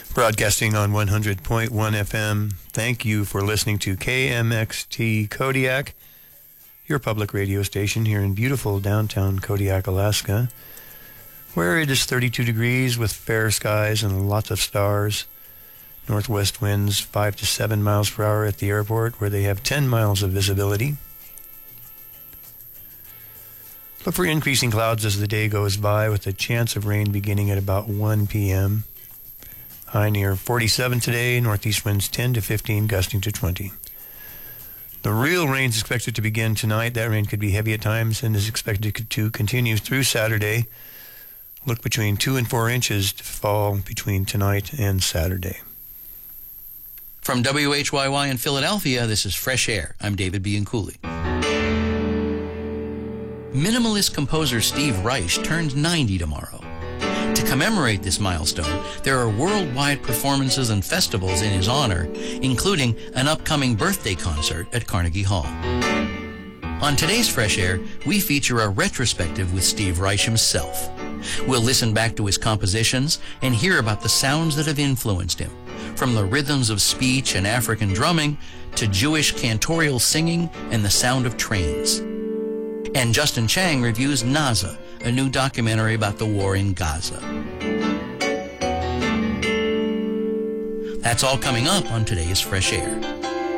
Broadcasting on 100.1 FM. Thank you for listening to KMXT Kodiak, your public radio station here in beautiful downtown Kodiak, Alaska, where it is 32 degrees with fair skies and lots of stars. Northwest winds 5 to 7 miles per hour at the airport, where they have 10 miles of visibility. Look for increasing clouds as the day goes by, with a chance of rain beginning at about 1 p.m. High near 47 today, northeast winds 10 to 15, gusting to 20. The real rain is expected to begin tonight. That rain could be heavy at times and is expected to continue through Saturday. Look between 2 and 4 inches to fall between tonight and Saturday. From WHYY in Philadelphia, this is Fresh Air. I'm David Bianculli. Minimalist composer Steve Reich turns 90 tomorrow. To commemorate this milestone, there are worldwide performances and festivals in his honor, including an upcoming birthday concert at Carnegie Hall. On today's Fresh Air, we feature a retrospective with Steve Reich himself. We'll listen back to his compositions and hear about the sounds that have influenced him, from the rhythms of speech and African drumming to Jewish cantorial singing and the sound of trains. And Justin Chang reviews Naza, a new documentary about the war in Gaza. That's all coming up on today's Fresh Air.